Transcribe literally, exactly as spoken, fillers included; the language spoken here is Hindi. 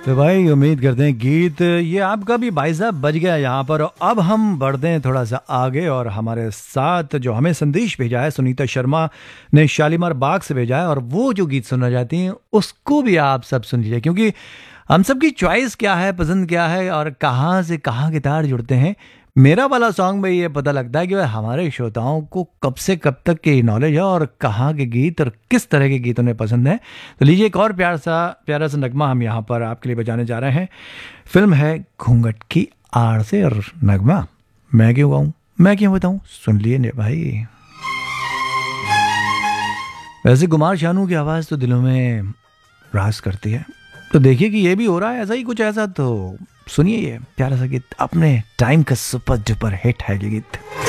तो भाई उम्मीद करते हैं गीत ये आपका भी भाई साहब बज गया यहाँ पर। अब हम बढ़ते हैं थोड़ा सा आगे और हमारे साथ जो हमें संदेश भेजा है सुनीता शर्मा ने शालीमार बाग से भेजा है, और वो जो गीत सुनना चाहती हैं उसको भी आप सब सुन लीजिए, क्योंकि हम सबकी चॉइस क्या है, पसंद क्या है और कहाँ से कहाँ के तार जुड़ते हैं। मेरा वाला सॉन्ग में ये पता लगता है कि भाई हमारे श्रोताओं को कब से कब तक की नॉलेज है और कहाँ के गीत और किस तरह के गीत उन्हें पसंद है। तो लीजिए एक और प्यार सा प्यारा सा नगमा हम यहाँ पर आपके लिए बजाने जा रहे हैं। फिल्म है घूंघट की आड़ से, और नगमा मैं क्यों गाऊँ, मैं क्यों बताऊँ, सुन लिए ने भाई। वैसे कुमार शानू की आवाज़ तो दिलों में राज करती है, तो देखिए कि ये भी हो रहा है ऐसा ही कुछ ऐसा। तो सुनिए ये प्यारा सा गीत, अपने टाइम का सुपर डुपर हिट है ये गीत।